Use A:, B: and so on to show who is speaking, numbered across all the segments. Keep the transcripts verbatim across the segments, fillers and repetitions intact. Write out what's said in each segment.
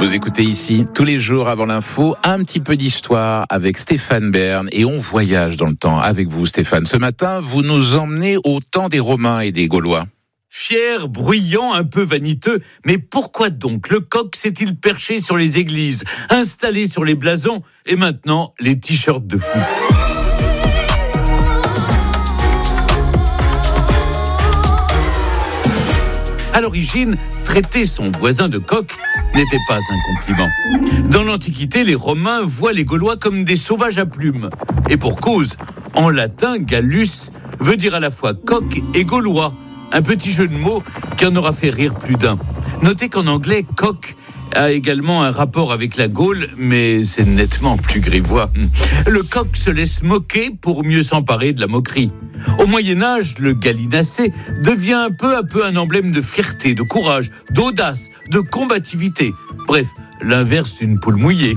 A: Vous écoutez ici, tous les jours avant l'info, un petit peu d'histoire avec Stéphane Bern et on voyage dans le temps avec vous Stéphane. Ce matin, vous nous emmenez au temps des Romains et des Gaulois.
B: Fier, bruyant, un peu vaniteux, mais pourquoi donc le coq s'est-il perché sur les églises, installé sur les blasons et maintenant les t-shirts de foot ? À l'origine, traiter son voisin de coq n'était pas un compliment. Dans l'Antiquité, les Romains voient les Gaulois comme des sauvages à plumes. Et pour cause, en latin, Gallus veut dire à la fois coq et gaulois. Un petit jeu de mots qui en aura fait rire plus d'un. Notez qu'en anglais, coq a également un rapport avec la Gaule, mais c'est nettement plus grivois. Le coq se laisse moquer pour mieux s'emparer de la moquerie. Au Moyen-Âge, le gallinacé devient peu à peu un emblème de fierté, de courage, d'audace, de combativité. Bref, l'inverse d'une poule mouillée.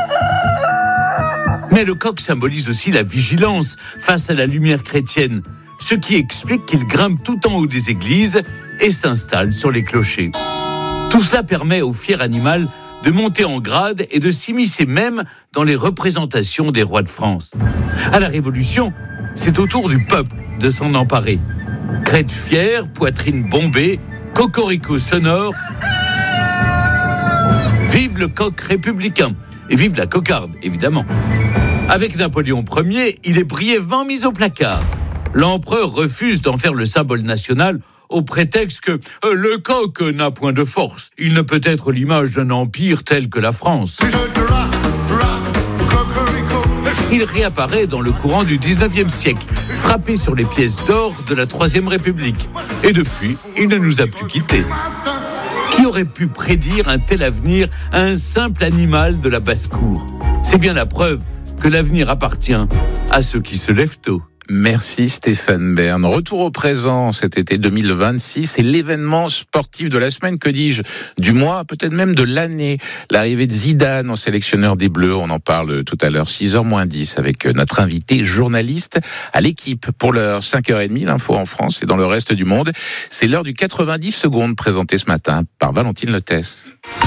B: Mais le coq symbolise aussi la vigilance face à la lumière chrétienne, ce qui explique qu'il grimpe tout en haut des églises et s'installe sur les clochers. Tout cela permet au fier animal de monter en grade et de s'immiscer même dans les représentations des rois de France. À la Révolution, c'est au tour du peuple de s'en emparer. Crête fière, poitrine bombée, cocorico sonore. Vive le coq républicain et vive la cocarde, évidemment. Avec Napoléon Ier, il est brièvement mis au placard. L'empereur refuse d'en faire le symbole national au prétexte que euh, le coq n'a point de force. Il ne peut être l'image d'un empire tel que la France. Il réapparaît dans le courant du dix-neuvième siècle, frappé sur les pièces d'or de la Troisième République. Et depuis, il ne nous a plus quittés. Qui aurait pu prédire un tel avenir à un simple animal de la basse-cour ? C'est bien la preuve que l'avenir appartient à ceux qui se lèvent tôt.
A: Merci Stéphane Bern. Retour au présent cet été deux mille vingt-six, c'est l'événement sportif de la semaine, que dis-je, du mois, peut-être même de l'année. L'arrivée de Zidane en sélectionneur des Bleus, on en parle tout à l'heure, six heures moins dix, avec notre invité journaliste à l'équipe. Pour l'heure cinq heures trente, l'info en France et dans le reste du monde. C'est l'heure du quatre-vingt-dix secondes présentée ce matin par Valentine Lotès.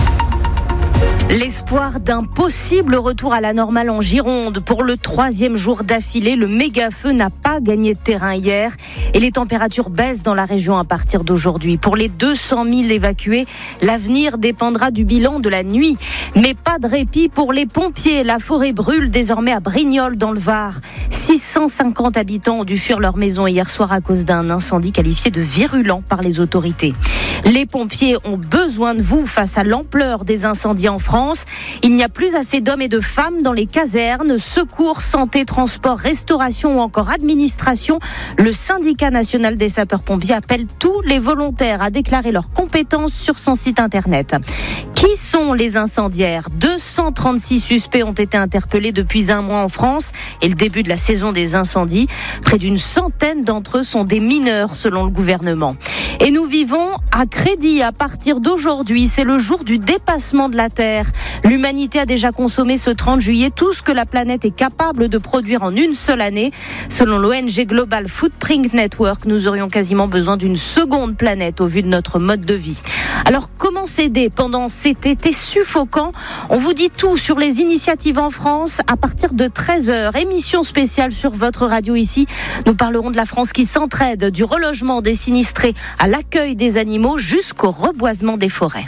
C: L'espoir d'un possible retour à la normale en Gironde. Pour le troisième jour d'affilée, le méga-feu n'a pas gagné de terrain hier et les températures baissent dans la région à partir d'aujourd'hui. Pour les deux cent mille évacués, l'avenir dépendra du bilan de la nuit. Mais pas de répit pour les pompiers. La forêt brûle désormais à Brignoles dans le Var. six cent cinquante habitants ont dû fuir leur maison hier soir à cause d'un incendie qualifié de virulent par les autorités. Les pompiers ont besoin de vous face à l'ampleur des incendies en France. Il n'y a plus assez d'hommes et de femmes dans les casernes. Secours, santé, transport, restauration ou encore administration. Le syndicat national des sapeurs-pompiers appelle tous les volontaires à déclarer leurs compétences sur son site internet. Qui sont les incendiaires ? deux cent trente-six suspects ont été interpellés depuis un mois en France et le début de la saison des incendies. Près d'une centaine d'entre eux sont des mineurs selon le gouvernement. Et nous vivons à crédit à partir d'aujourd'hui. C'est le jour du dépassement de la Terre. L'humanité a déjà consommé ce trente juillet tout ce que la planète est capable de produire en une seule année. Selon l'O N G Global Footprint Network, nous aurions quasiment besoin d'une seconde planète au vu de notre mode de vie. Alors comment s'aider pendant cet été suffocant ? On vous dit tout sur les initiatives en France à partir de treize heures. Émission spéciale sur votre radio ici. Nous parlerons de la France qui s'entraide, du relogement des sinistrés à l'accueil des animaux jusqu'au reboisement des forêts.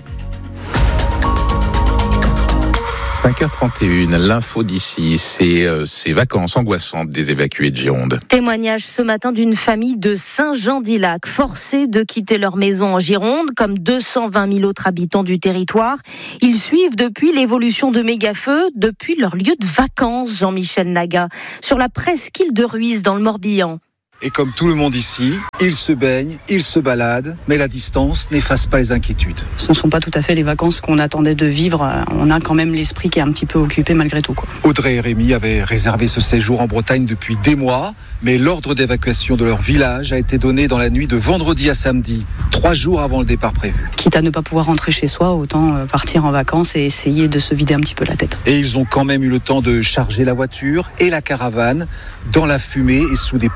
A: cinq heures trente et une, l'info d'ici, c'est euh, ces vacances angoissantes des évacués de Gironde.
C: Témoignage ce matin d'une famille de Saint-Jean-d'Illac, forcée de quitter leur maison en Gironde, comme deux cent vingt mille autres habitants du territoire. Ils suivent depuis l'évolution de méga-feux, depuis leur lieu de vacances, Jean-Michel Naga, sur la presqu'île de Ruisse dans le Morbihan.
D: Et comme tout le monde ici, ils se baignent, ils se baladent, mais la distance n'efface pas les inquiétudes.
E: Ce ne sont pas tout à fait les vacances qu'on attendait de vivre. On a quand même l'esprit qui est un petit peu occupé malgré tout, quoi.
D: Audrey et Rémi avaient réservé ce séjour en Bretagne depuis des mois, mais l'ordre d'évacuation de leur village a été donné dans la nuit de vendredi à samedi, trois jours avant le départ prévu.
E: Quitte à ne pas pouvoir rentrer chez soi, autant partir en vacances et essayer de se vider un petit peu la tête.
D: Et ils ont quand même eu le temps de charger la voiture et la caravane dans la fumée et sous des pluies de cendres.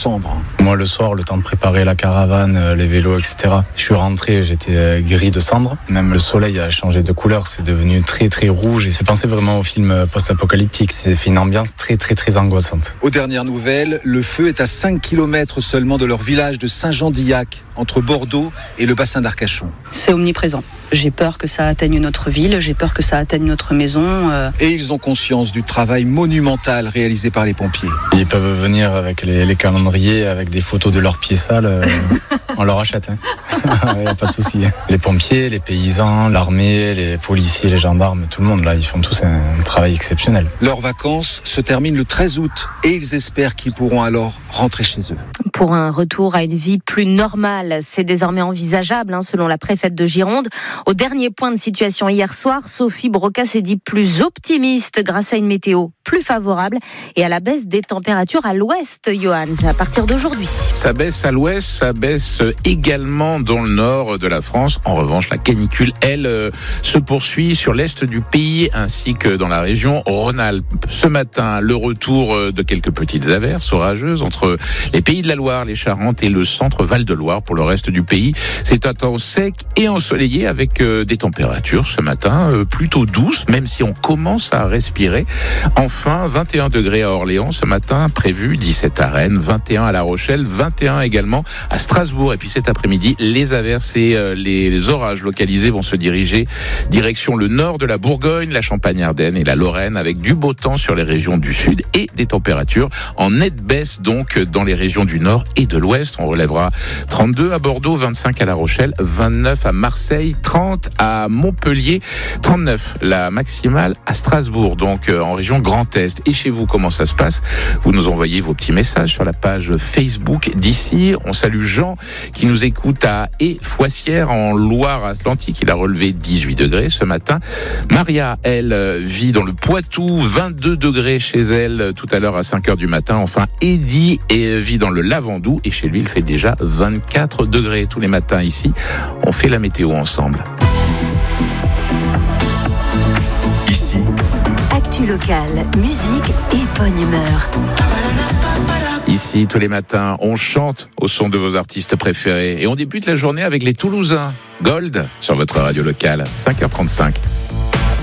D: sombre.
F: Moi, le soir, le temps de préparer la caravane, les vélos, et cetera. Je suis rentré, j'étais gris de cendre. Même le soleil a changé de couleur, c'est devenu très très rouge. Et ça fait penser vraiment au film post-apocalyptique. C'est fait une ambiance très très très angoissante.
D: Aux dernières nouvelles, le feu est à cinq kilomètres seulement de leur village de Saint-Jean-d'Illac, entre Bordeaux et le bassin d'Arcachon.
E: C'est omniprésent. J'ai peur que ça atteigne notre ville, j'ai peur que ça atteigne notre maison. Euh...
D: Et ils ont conscience du travail monumental réalisé par les pompiers.
F: Ils peuvent venir avec les, les calendriers, avec des photos de leurs pieds sales. Euh, on leur achète. Il hein. n'y a pas de souci. Les pompiers, les paysans, l'armée, les policiers, les gendarmes, tout le monde, là, ils font tous un travail exceptionnel.
D: Leurs vacances se terminent le treize août et ils espèrent qu'ils pourront alors rentrer chez eux.
C: Pour un retour à une vie plus normale, c'est désormais envisageable, hein, selon la préfète de Gironde. Au dernier point de situation hier soir, Sophie Broca s'est dit plus optimiste grâce à une météo plus favorable et à la baisse des températures à l'ouest, Johan, à partir d'aujourd'hui.
A: Ça baisse à l'ouest, ça baisse également dans le nord de la France. En revanche, la canicule, elle, euh, se poursuit sur l'est du pays ainsi que dans la région Rhône-Alpes. Ce matin, le retour de quelques petites averses orageuses entre les pays de la Loire, les Charentes et le centre Val-de-Loire. Pour le reste du pays, c'est un temps sec et ensoleillé avec euh, des températures ce matin euh, plutôt douces, même si on commence à respirer. Enfin, vingt et un degrés à Orléans ce matin, prévu dix-sept à Rennes, vingt et un à La Rochelle, vingt et un également à Strasbourg. Et puis cet après-midi, les averses et euh, les orages localisés vont se diriger direction le nord de la Bourgogne, la Champagne-Ardenne et la Lorraine, avec du beau temps sur les régions du sud et des températures en nette baisse donc dans les régions du nord et de l'ouest. On relèvera trente-deux à Bordeaux, vingt-cinq à La Rochelle, vingt-neuf à Marseille, trente à Montpellier, trente-neuf la maximale à Strasbourg, donc euh, en région Grand Est. Et chez vous, comment ça se passe? Vous nous envoyez vos petits messages sur la page Facebook d'ici. On salue Jean qui nous écoute à Foissière en Loire-Atlantique. Il a relevé dix-huit degrés ce matin. Maria, elle, vit dans le Poitou, vingt-deux degrés chez elle tout à l'heure à cinq heures du matin. Enfin, Eddy vit dans le Lavandou et chez lui, il fait déjà vingt-quatre degrés tous les matins ici. On fait la météo ensemble.
G: Ici, actu locale, musique et bonne humeur.
A: Ici, tous les matins, on chante au son de vos artistes préférés. Et on débute la journée avec les Toulousains. Gold sur votre radio locale, cinq heures trente-cinq.